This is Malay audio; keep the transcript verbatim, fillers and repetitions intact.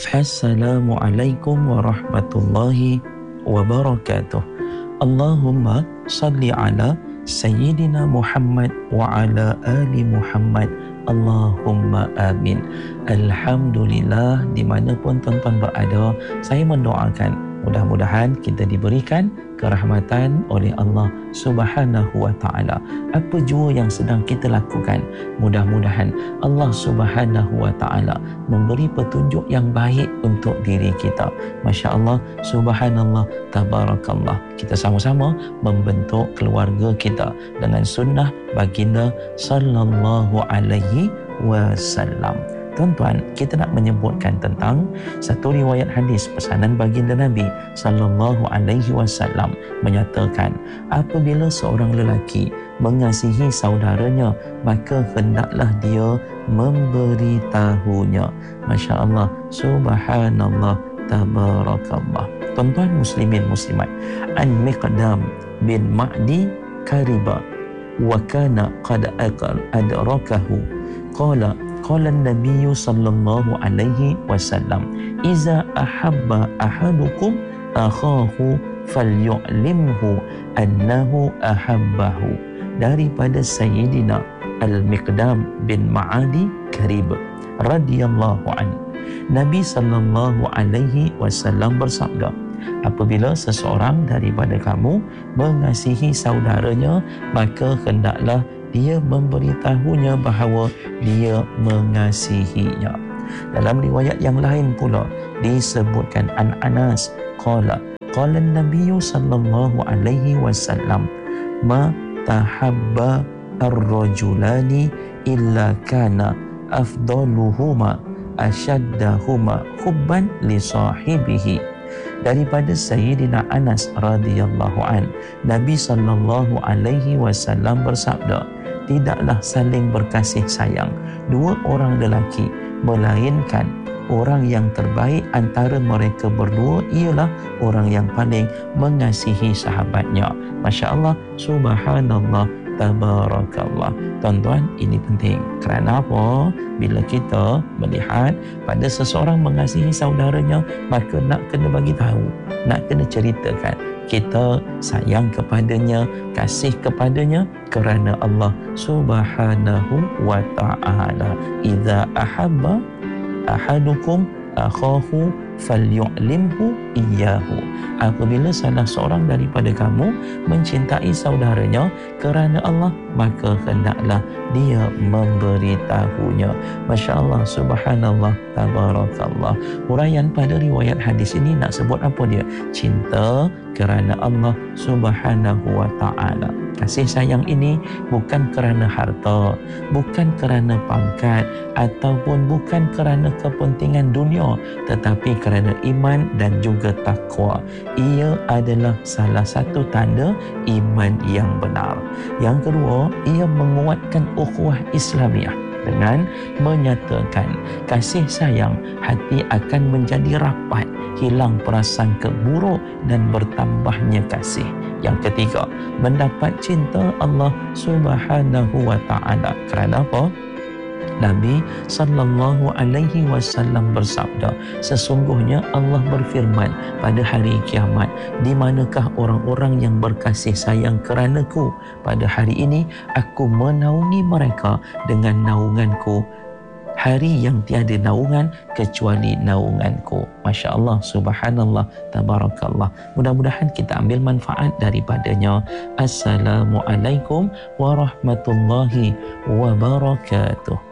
Assalamualaikum warahmatullahi wabarakatuh. Allahumma salli ala Sayyidina Muhammad wa ala ali Muhammad. Allahumma amin. Alhamdulillah, dimanapun tuan-tuan berada, saya mendoakan mudah-mudahan kita diberikan kerahmatan oleh Allah Subhanahu wa taala. Apa jua yang sedang kita lakukan, mudah-mudahan Allah Subhanahu wa taala memberi petunjuk yang baik untuk diri kita. Masya-Allah, subhanallah, tabarakallah. Kita sama-sama membentuk keluarga kita dengan sunnah baginda sallallahu alaihi wasallam. Tuan-tuan, kita nak menyebutkan tentang satu riwayat hadis pesanan baginda Nabi sallallahu alaihi wasallam menyatakan, apabila seorang lelaki mengasihi saudaranya, maka hendaklah dia memberitahunya. Masya-Allah, subhanallah, tabarakallah. Tuan-tuan muslimin muslimat, An Miqdam bin Ma'di Kariba wa kana qad adrakahu qala qala an-nabiy sallallahu alaihi wasallam, iza ahabba ahadukum akhahu falyu'limhu annahu ahabbahu. Daripada Sayyidina Al-Miqdam bin Ma'adi Karib radhiyallahu an, Nabi sallallahu alaihi wasallam bersabda, apabila seseorang daripada kamu mengasihi saudaranya, maka hendaklah dia memberitahunya bahawa dia mengasihinya. Dalam riwayat yang lain pula disebutkan an Anas qala qala an-nabiy sallallahu alaihi wasallam, ma tahabba ar-rajulani illa kana afdaluhuma ashaddahuma hubban li sahibihi. Daripada Sayyidina Anas radhiyallahu an, Nabi sallallahu alaihi wasallam bersabda, tidaklah saling berkasih sayang dua orang lelaki, melainkan orang yang terbaik antara mereka berdua ialah orang yang paling mengasihi sahabatnya. Masya-Allah, subhanallah, tabarakallah. Tuan-tuan, ini penting. Kerana apa? Bila kita melihat pada seseorang mengasihi saudaranya, maka nak kena bagi tahu, nak kena ceritakan kita sayang kepadanya, kasih kepadanya kerana Allah Subhanahu wa ta'ala. Idza ahabba ahadukum akhahu falyu'limhu iyyahu. Apabila salah seorang daripada kamu mencintai saudaranya kerana Allah, maka hendaklah dia memberitahunya. Masya-Allah, subhanallah, tabarakallah. Huraian pada riwayat hadis ini nak sebut apa dia? Cinta kerana Allah Subhanahu wa ta'ala. Kasih sayang ini bukan kerana harta, bukan kerana pangkat, ataupun bukan kerana kepentingan dunia, tetapi kerana iman dan juga takwa. Ia adalah salah satu tanda iman yang benar. Yang kedua, ia menguatkan ukhuwah Islamiah. Dengan menyatakan kasih sayang, hati akan menjadi rapat, hilang prasangka buruk dan bertambahnya kasih. Yang ketiga, mendapat cinta Allah Subhanahu wa ta'ala. Kerana apa? Nabi sallallahu alaihi wasallam bersabda, sesungguhnya Allah berfirman pada hari kiamat, di manakah orang-orang yang berkasih sayang keranaku? Pada hari ini aku menaungi mereka dengan naunganku, hari yang tiada naungan kecuali naunganku. Masya Allah, subhanallah, tabarakallah. Mudah-mudahan kita ambil manfaat daripadanya. Assalamualaikum warahmatullahi wabarakatuh.